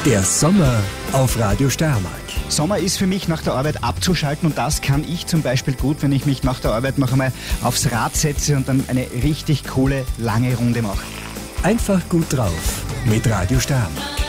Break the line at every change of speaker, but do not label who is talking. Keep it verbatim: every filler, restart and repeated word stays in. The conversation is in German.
Der Sommer auf Radio Steiermark.
Sommer ist für mich nach der Arbeit abzuschalten und das kann ich zum Beispiel gut, wenn ich mich nach der Arbeit noch einmal aufs Rad setze und dann eine richtig coole, lange Runde mache.
Einfach gut drauf mit Radio Steiermark.